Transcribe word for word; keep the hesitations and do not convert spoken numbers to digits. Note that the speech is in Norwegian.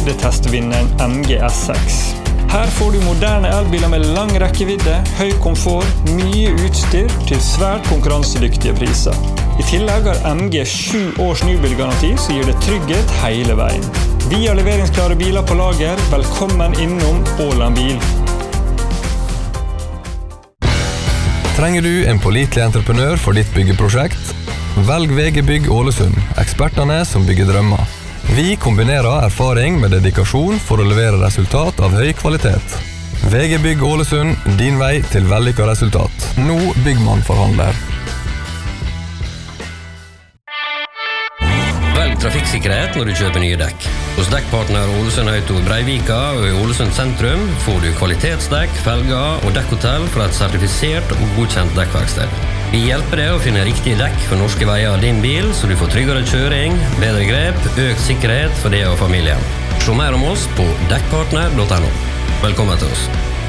rekkeviddetestvinneren M G S seks. Her får du moderne elbiler med lang rekkevidde, høy komfort, mye utstyr til svært konkurransedyktige priser. I tillegg har M G sju års nybilgaranti som gir det trygghet hele veien. Vi har leveringsklare biler på lager. Velkommen innom Åland Bil. Trenger du en pålitelig entreprenør for ditt byggeprosjekt? Velg V G Bygg Ålesund, ekspertene som bygger drømmer. Vi kombinerer erfaring med dedikasjon for å levere resultat av høy kvalitet. V G Bygg Ålesund, din vei til vellykket resultat. Nå Byggmann-forhandler. Velg trafikksikkerhet når du kjøper nye dekk. Hos dekkpartner Ålesund Auto i Breivika og i Ålesund sentrum får du kvalitetsdekk, felger og dekkhotell fra et sertifisert og godkjent dekkverksted. Vi hjelper deg å finne riktige dekk for norske veier av din bil, så du får tryggere kjøring, bedre grep, økt sikkerhet for deg og familien. Se mer om oss på dekkpartner punktum no. Velkommen til oss.